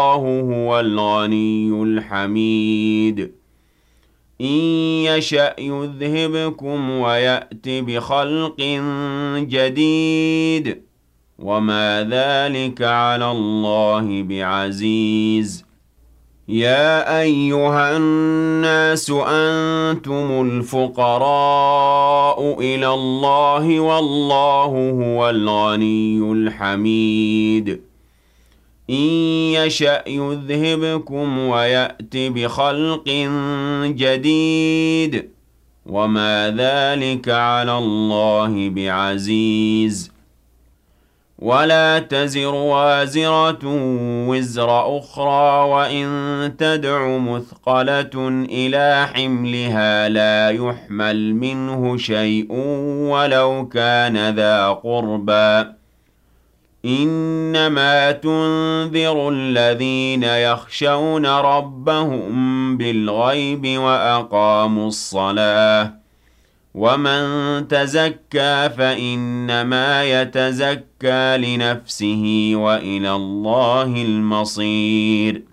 هو الغني الحميد إن يشأ يذهبكم ويأت بخلق جديد وما ذلك على الله بعزيز يا أيها الناس أنتم الفقراء إلى الله والله هو الغني الحميد إن يشأ يذهبكم ويأت بخلق جديد وما ذلك على الله بعزيز ولا تزر وازرة وزر أخرى وإن تدع مثقلة إلى حملها لا يحمل منه شيء ولو كان ذا قربى إنما تنذر الذين يخشون ربهم بالغيب وأقاموا الصلاة ومن تزكى فإنما يتزكى لنفسه وإلى الله المصير